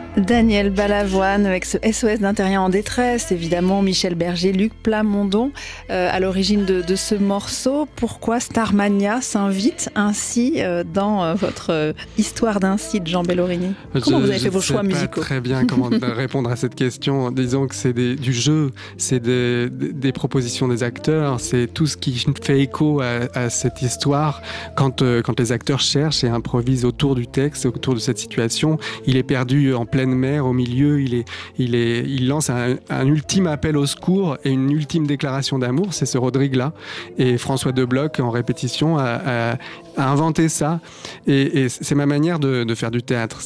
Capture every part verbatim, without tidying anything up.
Daniel Balavoine avec ce S O S d'un terrien en détresse, évidemment Michel Berger, Luc Plamondon euh, à l'origine de, de ce morceau. Pourquoi Starmania s'invite ainsi euh, dans euh, votre euh, histoire d'un site, Jean Bellorini? Comment je, vous avez fait vos choix musicaux? Je ne sais pas très bien comment répondre à cette question. Disons que c'est des, du jeu, c'est des, des, des propositions des acteurs, c'est tout ce qui fait écho à, à cette histoire. Quand, euh, quand les acteurs cherchent et improvisent autour du texte, autour de cette situation, il est perdu en pleine mer, au milieu, il, est, il, est, il lance un, un ultime appel au secours et une ultime déclaration d'amour, c'est ce Rodrigue-là. Et François Debloc, en répétition, a, a, a inventé ça. Et, et c'est ma manière de, de faire du théâtre,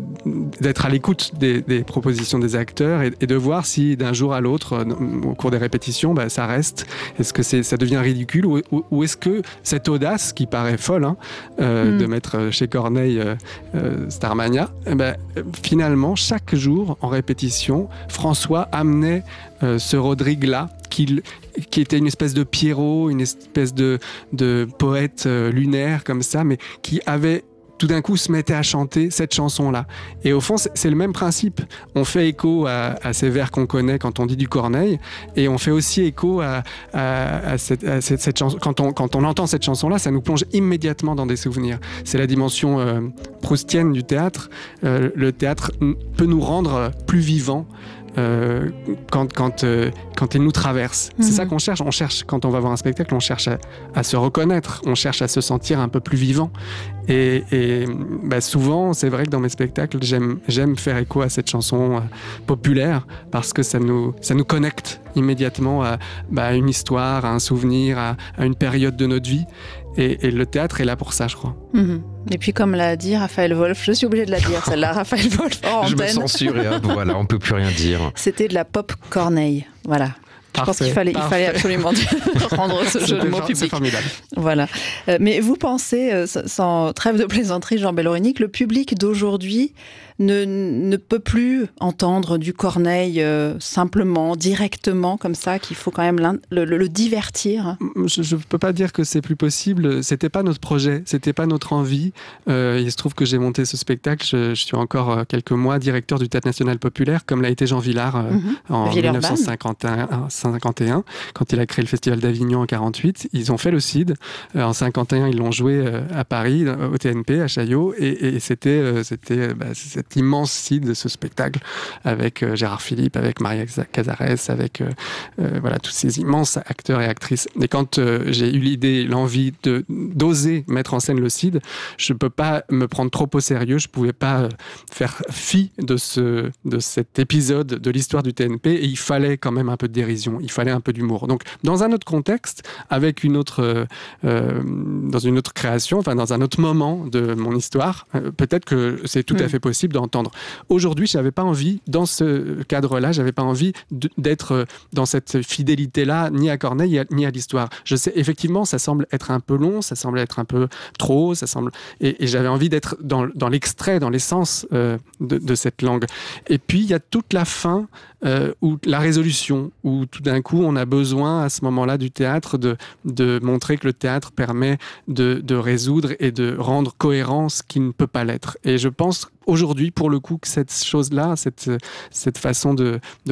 d'être à l'écoute des, des propositions des acteurs et, et de voir si d'un jour à l'autre, au cours des répétitions, bah, ça reste. Est-ce que c'est, ça devient ridicule ou, ou, ou est-ce que cette audace, qui paraît folle, hein, euh, mm. de mettre chez Corneille euh, euh, Starmania, eh ben, finalement, chaque jour, en répétition, François amenait euh, ce Rodrigue-là, qui, qui était une espèce de Pierrot, une espèce de, de poète euh, lunaire, comme ça, mais qui avait tout d'un coup se mettait à chanter cette chanson-là. Et au fond, c'est, c'est le même principe. On fait écho à, à ces vers qu'on connaît quand on dit du Corneille, et on fait aussi écho à, à, à, cette, à cette, cette chanson. Quand on, quand on entend cette chanson-là, ça nous plonge immédiatement dans des souvenirs. C'est la dimension euh, proustienne du théâtre. Euh, le théâtre peut nous rendre plus vivants Euh, quand, quand, euh, quand il nous traverse. Mmh. C'est ça qu'on cherche. On cherche, quand on va voir un spectacle, on cherche à, à se reconnaître, on cherche à se sentir un peu plus vivant. Et, et bah, souvent, c'est vrai que dans mes spectacles, j'aime, j'aime faire écho à cette chanson euh, populaire parce que ça nous, ça nous connecte immédiatement à, bah, à une histoire, à un souvenir, à, à une période de notre vie. Et, et le théâtre est là pour ça, je crois. Mmh. Et puis, comme l'a dit Raphaël Wolf, je suis obligée de la dire, celle-là, Raphaël Wolf, en je antenne. Je me censure et hop, voilà, on ne peut plus rien dire. C'était de la pop Corneille, voilà. Je pense qu'il fallait, il fallait absolument rendre ce jeu de mots public. C'est formidable. Voilà. Euh, mais vous pensez, euh, sans trêve de plaisanterie, Jean Bellorini, que le public d'aujourd'hui ne, ne peut plus entendre du Corneille euh, simplement, directement, comme ça, qu'il faut quand même le, le, le divertir? Je ne peux pas dire que c'est plus possible. C'était pas notre projet, c'était pas notre envie. Euh, il se trouve que j'ai monté ce spectacle. Je, je suis encore euh, quelques mois directeur du Théâtre National Populaire, comme l'a été Jean Villard euh, mm-hmm. en dix-neuf cent cinquante et un, quand il a créé le Festival d'Avignon en quarante-huit. Ils ont fait le C I D. Euh, en cinquante et un, ils l'ont joué euh, à Paris, au T N P, à Chaillot, et, et c'était, euh, c'était bah, cet immense C I D, ce spectacle, avec euh, Gérard Philippe, avec Maria Cazares, avec euh, euh, voilà, tous ces immenses acteurs et actrices. Et quand euh, j'ai eu l'idée, l'envie de, d'oser mettre en scène le C I D, je ne peux pas me prendre trop au sérieux, je ne pouvais pas euh, faire fi de, ce, de cet épisode de l'histoire du T N P, et il fallait quand même un peu de dérision. Il fallait un peu d'humour. Donc, dans un autre contexte, avec une autre, euh, dans une autre création, enfin, dans un autre moment de mon histoire, euh, peut-être que c'est tout mmh. à fait possible d'entendre. Aujourd'hui, je n'avais pas envie, dans ce cadre-là, je n'avais pas envie de, d'être dans cette fidélité-là, ni à Corneille, ni à l'histoire. Je sais, effectivement, ça semble être un peu long, ça semble être un peu trop, ça semble... Et, et j'avais envie d'être dans, dans l'extrait, dans l'essence euh, de, de cette langue. Et puis, il y a toute la fin, euh, ou la résolution, où tout d'un coup, on a besoin, à ce moment-là du théâtre, de, de montrer que le théâtre permet de, de résoudre et de rendre cohérent ce qui ne peut pas l'être. Et je pense aujourd'hui, pour le coup, que cette chose-là, cette, cette façon de, de